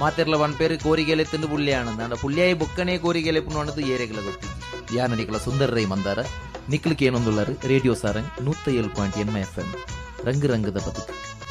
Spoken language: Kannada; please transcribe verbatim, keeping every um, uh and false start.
ಮಾತೆರ್ಲ ಒಂದ್ ಪೇರು ಕೋರಿಗೆಲೆ ತಿಂದು ಪುಳ್ಳಿಯಾನಂದ ಅಂಡ ಪುಳ್ಳಿಯಾಯಿ ಬೊಕ್ಕನೇ ಕೋರಿಗೆಲೆ ಪುಣ್ಣದು ಏರೆಗಳ ಗೊತ್ತಿ ಯಾನ ನಿಕಲ ಸುಂದರ ರೈ ಮಂದಾರ ನಿಕ್ಲಿಕ್ಕೆ ಏನೊಂದುಳ್ಳರು ರೇಡಿಯೋ ಸಾರಂಗ್ ನೂತ್ತ ಏಳು ಪಾಯಿಂಟ್ ಎನ್ ಎಫ್ ಎಂ ರಂಗು ರಂಗದ ಬದುಕು.